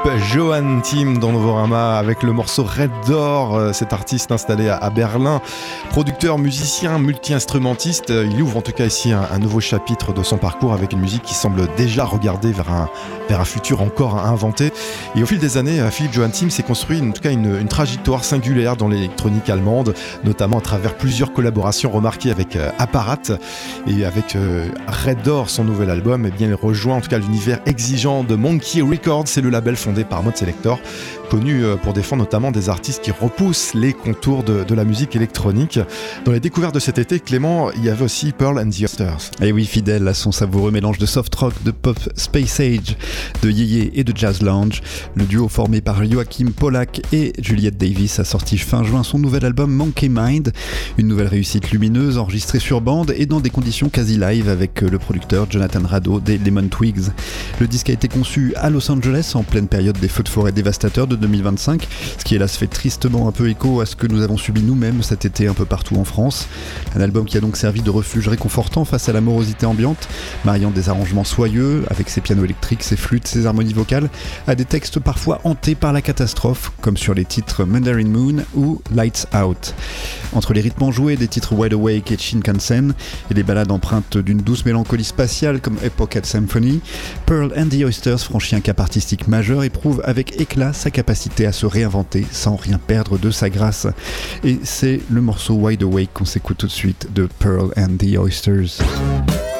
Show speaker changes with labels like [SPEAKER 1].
[SPEAKER 1] Johan Tim dans Novorama avec le morceau Red Door. Cet artiste installé à Berlin, producteur, musicien, multi-instrumentiste, il ouvre en tout cas ici un nouveau chapitre de son parcours avec une musique qui semble déjà regarder vers un futur encore à inventer. Et au fil des années, Philipp Johan Tim s'est construit en tout cas une trajectoire singulière dans l'électronique allemande, notamment à travers plusieurs collaborations remarquées avec Apparat et avec Red Door, son nouvel album. Et bien, il rejoint en tout cas l'univers exigeant de Monkey Records, c'est le label fondé par Mode Selector, connu pour défendre notamment des artistes qui repoussent les contours de la musique électronique. Dans les découvertes de cet été, Clément, il y avait aussi Pearl and the Oysters.
[SPEAKER 2] Et oui, fidèle à son savoureux mélange de soft rock, de pop space age, de yéyé et de jazz lounge, le duo formé par Joachim Pollack et Juliette Davis a sorti fin juin son nouvel album Monkey Mind, une nouvelle réussite lumineuse enregistrée sur bande et dans des conditions quasi live avec le producteur Jonathan Rado des Lemon Twigs. Le disque a été conçu à Los Angeles en pleine période des feux de forêt dévastateurs de 2025, ce qui hélas fait tristement un peu écho à ce que nous avons subi nous-mêmes cet été un peu partout en France. Un album qui a donc servi de refuge réconfortant face à la morosité ambiante, mariant des arrangements soyeux avec ses pianos électriques, ses flûtes, ses harmonies vocales, à des textes parfois hantés par la catastrophe, comme sur les titres Mandarin Moon ou Lights Out. Entre les rythmes enjoués des titres Wide Awake et Shinkansen et les ballades empreintes d'une douce mélancolie spatiale comme A Pocket Symphony, Pearl and the Oysters franchit un cap artistique majeur et prouve avec éclat sa capacité à se réinventer sans rien perdre de sa grâce. Et c'est le morceau Wide Awake qu'on s'écoute tout de suite de Pearl and the Oysters.